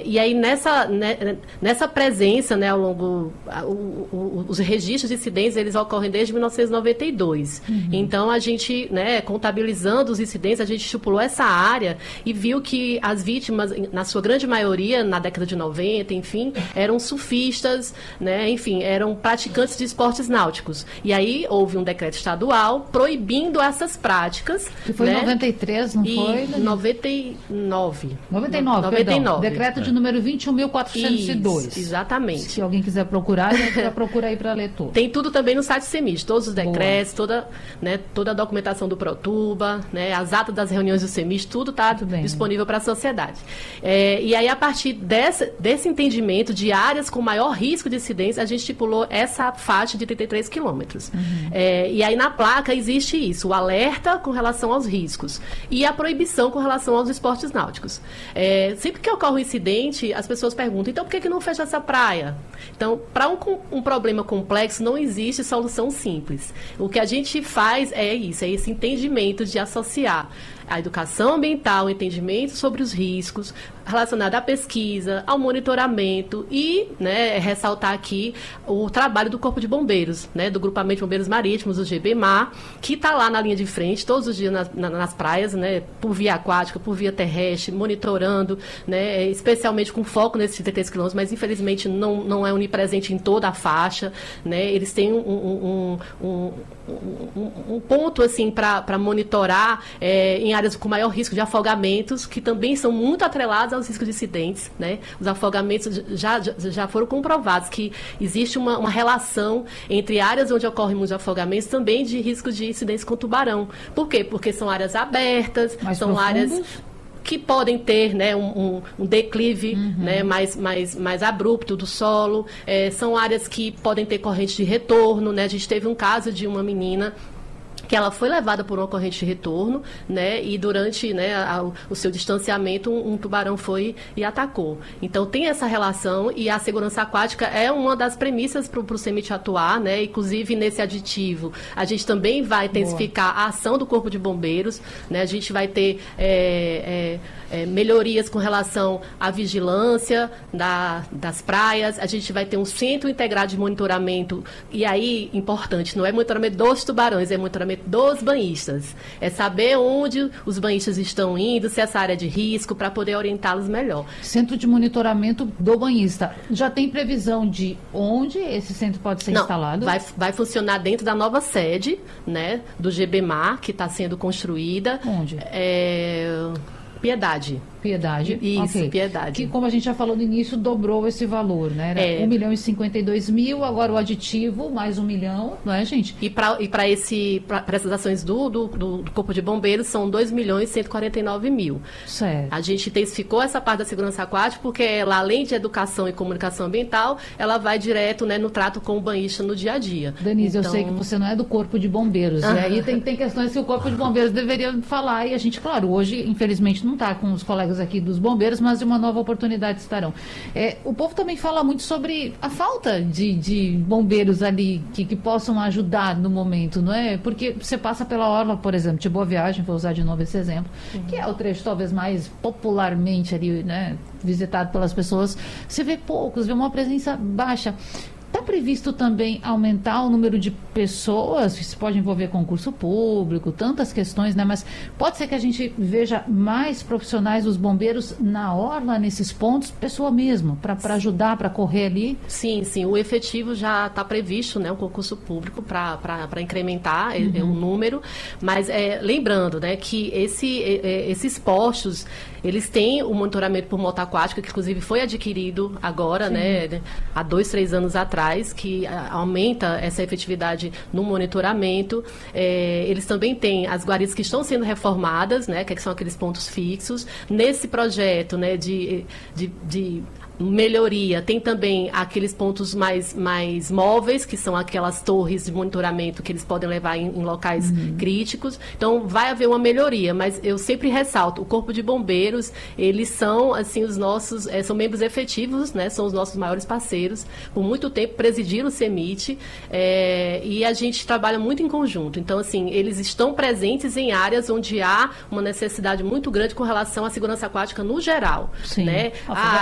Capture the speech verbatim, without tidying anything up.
e aí, nessa, né, nessa presença, né, ao longo... O, o, os registros de incidentes, eles ocorrem desde mil novecentos e noventa e dois. Uhum. Então, a gente, né, contabilizando os incidentes, a gente estipulou essa área e viu que as vítimas, na sua grande maioria, na década de noventa, enfim, eram surfistas, né, enfim, eram praticantes de esportes náuticos. E aí, houve um decreto estadual proibindo essas práticas. Que foi em né? noventa e três, não e foi? noventa e nove. noventa e nove, noventa e nove. Decreto de número vinte e um mil quatrocentos e dois. Isso, exatamente. Se alguém quiser procurar, já procura aí para ler tudo. Tem tudo também no site do CEMIT, todos os decretos, toda, né, toda a documentação do Protuba, né, as atas das reuniões do CEMIT, tudo está disponível para a sociedade. É, e aí, a partir desse, desse entendimento de áreas com maior risco de incidência, a gente estipulou essa faixa de trinta e três quilômetros. Uhum. É, e aí, na placa, existe isso, o alerta com relação aos riscos e a proibição com relação aos esportes náuticos. É, sempre que ocorre um incidente, as pessoas perguntam, então por que, que não fecha essa praia? Então, para um, um problema complexo, não existe solução simples. O que a gente faz é isso, é esse entendimento de associar a educação ambiental, o entendimento sobre os riscos relacionado à pesquisa, ao monitoramento e, né, ressaltar aqui o trabalho do Corpo de Bombeiros, né, do Grupamento de Bombeiros Marítimos, o G B M A, que está lá na linha de frente todos os dias nas, nas praias, né, por via aquática, por via terrestre, monitorando, né, especialmente com foco nesses trinta e três quilômetros, mas infelizmente não, não é onipresente em toda a faixa, né, eles têm um, um, um, um, um, um ponto assim para monitorar é, em áreas com maior risco de afogamentos, que também são muito atrelados aos riscos de incidentes, né? Os afogamentos já, já, já foram comprovados que existe uma, uma relação entre áreas onde ocorrem muitos afogamentos também de riscos de incidentes com tubarão. Por quê? Porque são áreas abertas, mais são profundos? áreas que podem ter, né, um, um, um declive, uhum, né, mais, mais, mais abrupto do solo, é, são áreas que podem ter corrente de retorno, né? A gente teve um caso de uma menina que ela foi levada por uma corrente de retorno, né, e durante, né, a, o seu distanciamento, um, um tubarão foi e atacou. Então, tem essa relação e a segurança aquática é uma das premissas para o CEMIT atuar, né, inclusive nesse aditivo. A gente também vai intensificar Boa. a ação do Corpo de Bombeiros, né, a gente vai ter é, é, é, melhorias com relação à vigilância da, das praias, a gente vai ter um centro integrado de monitoramento, e aí, importante, não é monitoramento dos tubarões, é monitoramento dos banhistas. É saber onde os banhistas estão indo, se essa área é de risco, para poder orientá-los melhor. Centro de monitoramento do banhista. Já tem previsão de onde esse centro pode ser Não, instalado? Vai, vai funcionar dentro da nova sede, né, do G B M A, que está sendo construída. Onde? É... Piedade. Piedade. Isso, okay. Piedade. Que, como a gente já falou no início, dobrou esse valor, né? Era é. um milhão e cinquenta e dois mil, agora o aditivo, mais um milhão, não é, gente? E para e para esse para essas ações do, do, do Corpo de Bombeiros são dois milhões e cento e quarenta e nove mil. Certo. A gente intensificou essa parte da segurança aquática porque ela, além de educação e comunicação ambiental, ela vai direto, né, no trato com o banhista no dia a dia. Denise, então... eu sei que você não é do Corpo de Bombeiros, ah. e aí tem, tem questões que o Corpo de Bombeiros deveria falar, e a gente, claro, hoje, infelizmente, não está com os colegas aqui dos bombeiros, mas de uma nova oportunidade estarão. É, o povo também fala muito sobre a falta de, de bombeiros ali que, que possam ajudar no momento, não é? Porque você passa pela orla, por exemplo, de Boa Viagem, vou usar de novo esse exemplo, uhum, que é o trecho talvez mais popularmente ali, né, visitado pelas pessoas. Você vê poucos, vê uma presença baixa. Está previsto também aumentar o número de pessoas? Isso pode envolver concurso público, tantas questões, né? Mas pode ser que a gente veja mais profissionais dos bombeiros na orla, nesses pontos, pessoa mesmo, para ajudar, para correr ali? Sim, sim. O efetivo já está previsto, né? Um concurso público para incrementar uhum. é, é, o número. Mas é, lembrando, né, que esse, é, esses postos, eles têm o monitoramento por moto aquática, que inclusive foi adquirido agora, sim, né? Há dois, três anos atrás, que aumenta essa efetividade no monitoramento. É, eles também têm as guaridas que estão sendo reformadas, né, que são aqueles pontos fixos. Nesse projeto, né, de, de, de melhoria, tem também aqueles pontos mais, mais móveis, que são aquelas torres de monitoramento que eles podem levar em, em locais uhum. críticos. Então, vai haver uma melhoria, mas eu sempre ressalto, o Corpo de Bombeiros, eles são, assim, os nossos, é, são membros efetivos, né, são os nossos maiores parceiros, por muito tempo presidiram o CEMIT, é, e a gente trabalha muito em conjunto. Então, assim, eles estão presentes em áreas onde há uma necessidade muito grande com relação à segurança aquática no geral. Sim. Né? A,